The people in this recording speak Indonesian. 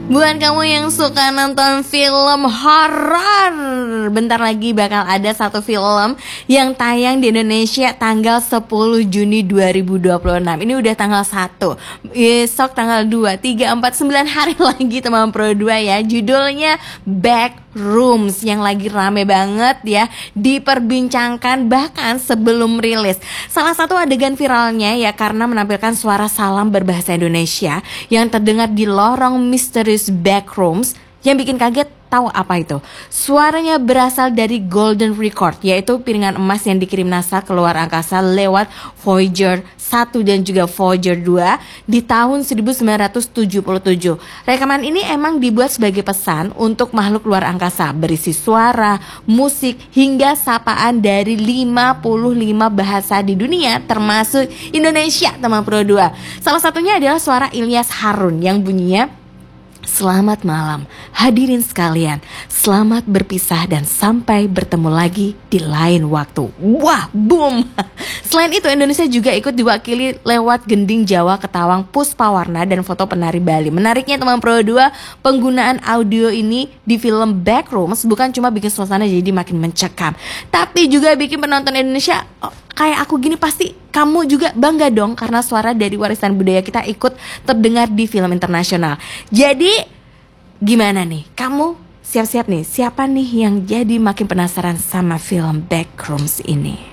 Buat kamu yang suka nonton film horor, bentar lagi bakal ada satu film yang tayang di Indonesia tanggal 10 Juni 2026. Ini udah tanggal 1, besok tanggal 2, 3, 4, 9 hari lagi teman Pro 2 ya. Judulnya Backrooms yang lagi rame banget ya, diperbincangkan bahkan sebelum rilis. Salah satu adegan viralnya ya karena menampilkan suara salam berbahasa Indonesia yang terdengar di lorong misterius Backrooms. Yang bikin kaget tahu apa itu? Suaranya berasal dari Golden Record, yaitu piringan emas yang dikirim NASA ke luar angkasa lewat Voyager 1 dan juga Voyager 2 di tahun 1977. Rekaman ini emang dibuat sebagai pesan untuk makhluk luar angkasa, berisi suara, musik, hingga sapaan dari 55 bahasa di dunia termasuk Indonesia, teman Pro 2. Salah satunya adalah suara Ilyas Harun yang bunyinya, "Selamat malam, hadirin sekalian. Selamat berpisah dan sampai bertemu lagi di lain waktu." Wah, boom. Selain itu, Indonesia juga ikut diwakili lewat Gending Jawa Ketawang Puspawarna dan foto penari Bali. Menariknya teman Pro 2, penggunaan audio ini di film Backrooms bukan cuma bikin suasana jadi makin mencekam, tapi juga bikin penonton Indonesia kayak aku gini pasti kamu juga bangga dong karena suara dari warisan budaya kita ikut terdengar di film internasional. Jadi gimana nih? Kamu siap-siap nih, siapa nih yang jadi makin penasaran sama film Backrooms ini?